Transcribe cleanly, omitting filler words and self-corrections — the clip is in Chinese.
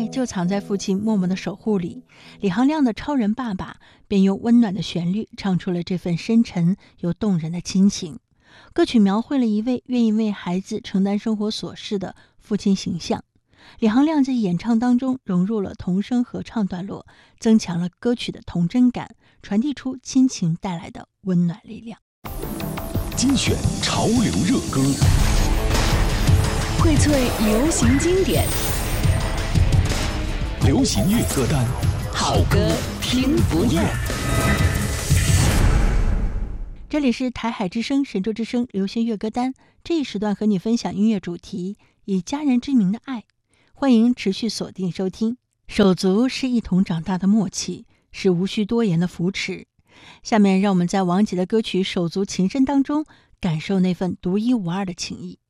就藏在父亲默默的守护里。李行亮的超人爸爸便用温暖的旋律唱出了这份深沉又动人的亲情。歌曲描绘了一位愿意为孩子承担生活琐事的父亲形象。李行亮在演唱当中融入了童声合唱段落，增强了歌曲的童真感，传递出亲情带来的温暖力量。 精选潮流热歌， 荟萃流行经典， 流行乐歌单， 好歌听不厌。 这里是台海之声神州之声流行乐歌单，这一时段和你分享音乐主题，以家人之名的爱。欢迎持续锁定收听。手足是一同长大的默契，是无需多言的扶持。下面让我们在王杰的歌曲《手足情深》当中感受那份独一无二的情谊。